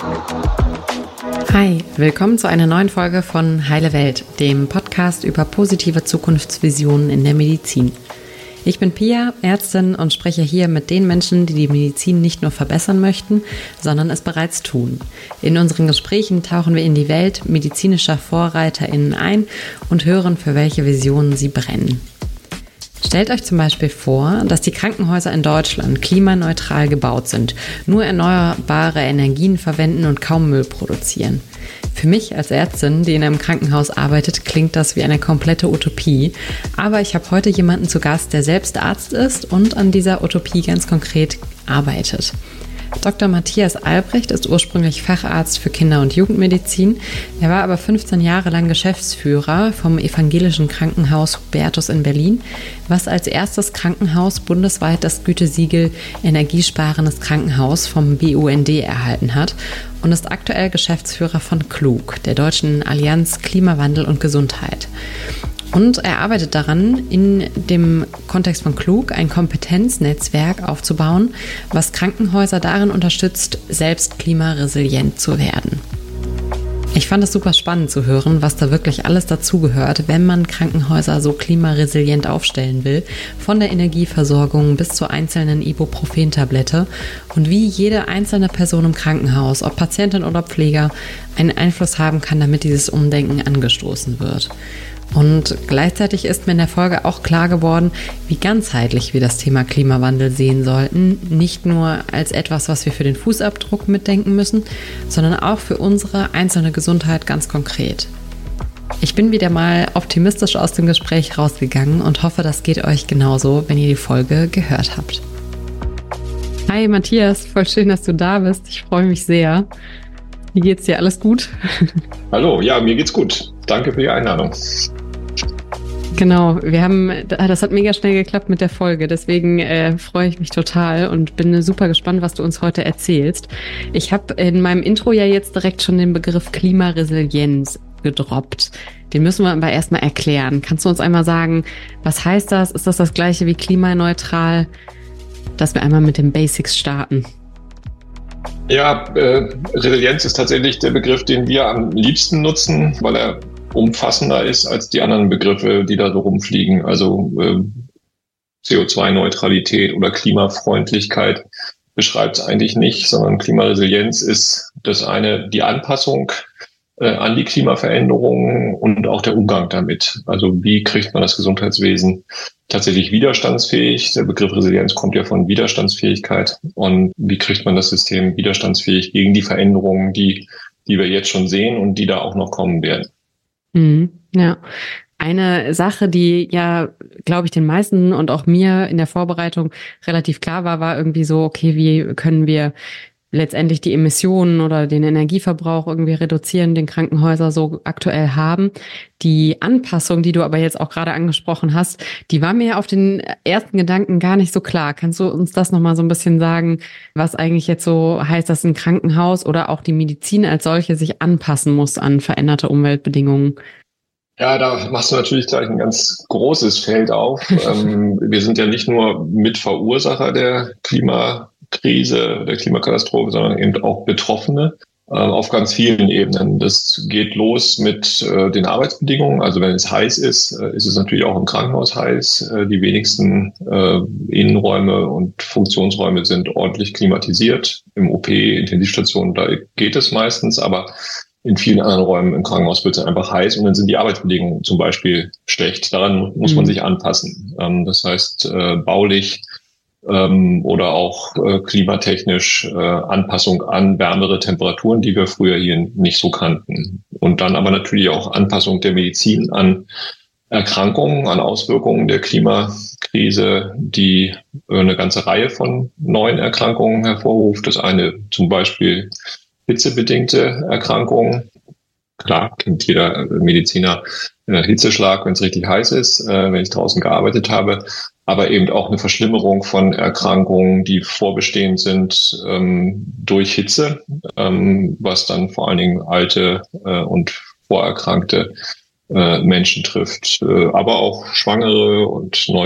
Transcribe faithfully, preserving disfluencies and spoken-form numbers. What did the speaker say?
Hi, willkommen zu einer neuen Folge von Heile Welt, dem Podcast über positive Zukunftsvisionen in der Medizin. Ich bin Pia, Ärztin und spreche hier mit den Menschen, die die Medizin nicht nur verbessern möchten, sondern es bereits tun. In unseren Gesprächen tauchen wir in die Welt medizinischer VorreiterInnen ein und hören, für welche Visionen sie brennen. Stellt euch zum Beispiel vor, dass die Krankenhäuser in Deutschland klimaneutral gebaut sind, nur erneuerbare Energien verwenden und kaum Müll produzieren. Für mich als Ärztin, die in einem Krankenhaus arbeitet, klingt das wie eine komplette Utopie. Aber ich habe heute jemanden zu Gast, der selbst Arzt ist und an dieser Utopie ganz konkret arbeitet. Doktor Matthias Albrecht ist ursprünglich Facharzt für Kinder- und Jugendmedizin. Er war aber fünfzehn Jahre lang Geschäftsführer vom evangelischen Krankenhaus Hubertus in Berlin, was als erstes Krankenhaus bundesweit das Gütesiegel Energiesparendes Krankenhaus vom B U N D erhalten hat und ist aktuell Geschäftsführer von KLUG, der Deutschen Allianz Klimawandel und Gesundheit. Und er arbeitet daran, in dem Kontext von KLUG ein Kompetenznetzwerk aufzubauen, was Krankenhäuser darin unterstützt, selbst klimaresilient zu werden. Ich fand es super spannend zu hören, was da wirklich alles dazugehört, wenn man Krankenhäuser so klimaresilient aufstellen will, von der Energieversorgung bis zur einzelnen Ibuprofen-Tablette und wie jede einzelne Person im Krankenhaus, ob Patientin oder Pfleger, einen Einfluss haben kann, damit dieses Umdenken angestoßen wird. Und gleichzeitig ist mir in der Folge auch klar geworden, wie ganzheitlich wir das Thema Klimawandel sehen sollten. Nicht nur als etwas, was wir für den Fußabdruck mitdenken müssen, sondern auch für unsere einzelne Gesundheit ganz konkret. Ich bin wieder mal optimistisch aus dem Gespräch rausgegangen und hoffe, das geht euch genauso, wenn ihr die Folge gehört habt. Hi Matthias, voll schön, dass du da bist. Ich freue mich sehr. Wie geht's dir? Alles gut? Hallo, ja, mir geht's gut. Danke für die Einladung. Genau, wir haben, das hat mega schnell geklappt mit der Folge, deswegen äh, freue ich mich total und bin super gespannt, was du uns heute erzählst. Ich habe in meinem Intro ja jetzt direkt schon den Begriff Klimaresilienz gedroppt. Den müssen wir aber erstmal erklären. Kannst du uns einmal sagen, was heißt das? Ist das das gleiche wie klimaneutral? Dass wir einmal mit den Basics starten. Ja, äh, Resilienz ist tatsächlich der Begriff, den wir am liebsten nutzen, weil er umfassender ist als die anderen Begriffe, die da so rumfliegen. Also äh, C O zwei Neutralität oder Klimafreundlichkeit beschreibt es eigentlich nicht, sondern Klimaresilienz ist das eine, die Anpassung äh, an die Klimaveränderungen und auch der Umgang damit. Also wie kriegt man das Gesundheitswesen tatsächlich widerstandsfähig? Der Begriff Resilienz kommt ja von Widerstandsfähigkeit. Und wie kriegt man das System widerstandsfähig gegen die Veränderungen, die, die wir jetzt schon sehen und die da auch noch kommen werden? Mhm, ja. Eine Sache, die ja, glaube ich, den meisten und auch mir in der Vorbereitung relativ klar war, war irgendwie so, okay, wie können wir letztendlich die Emissionen oder den Energieverbrauch irgendwie reduzieren, den Krankenhäuser so aktuell haben. Die Anpassung, die du aber jetzt auch gerade angesprochen hast, die war mir auf den ersten Gedanken gar nicht so klar. Kannst du uns das nochmal so ein bisschen sagen, was eigentlich jetzt so heißt, dass ein Krankenhaus oder auch die Medizin als solche sich anpassen muss an veränderte Umweltbedingungen? Ja, da machst du natürlich gleich ein ganz großes Feld auf. ähm, wir sind ja nicht nur Mitverursacher der Klimakrise, der Klimakatastrophe, sondern eben auch Betroffene äh, auf ganz vielen Ebenen. Das geht los mit äh, den Arbeitsbedingungen. Also wenn es heiß ist, äh, ist es natürlich auch im Krankenhaus heiß. Äh, die wenigsten äh, Innenräume und Funktionsräume sind ordentlich klimatisiert. Im O P, Intensivstationen, da geht es meistens, aber in vielen anderen Räumen im Krankenhaus wird es einfach heiß und dann sind die Arbeitsbedingungen zum Beispiel schlecht. Daran muss man sich anpassen. Ähm, das heißt, äh, baulich ähm, oder auch äh, klimatechnisch äh, Anpassung an wärmere Temperaturen, die wir früher hier nicht so kannten. Und dann aber natürlich auch Anpassung der Medizin an Erkrankungen, an Auswirkungen der Klimakrise, die äh, eine ganze Reihe von neuen Erkrankungen hervorruft. Das eine zum Beispiel hitzebedingte Erkrankungen. Klar, kennt jeder Mediziner äh, Hitzeschlag, wenn es richtig heiß ist, äh, wenn ich draußen gearbeitet habe. Aber eben auch eine Verschlimmerung von Erkrankungen, die vorbestehend sind ähm, durch Hitze, ähm, was dann vor allen Dingen alte äh, und vorerkrankte äh, Menschen trifft. Äh, aber auch Schwangere und neu